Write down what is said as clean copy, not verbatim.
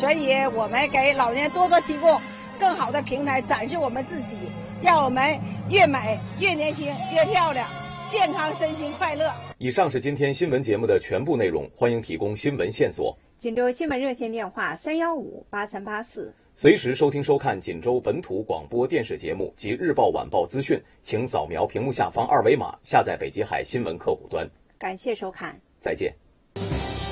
所以我们给老年人多多提供更好的平台，展示我们自己，让我们越美越年轻越漂亮，健康身心快乐。 以上是今天新闻节目的全部内容，欢迎提供新闻线索。 锦州新闻热线电话3158384。 随时收听收看锦州本土广播电视节目及日报晚报资讯，请扫描屏幕下方2维码下载北极海新闻客户端。 感谢收看， 再见。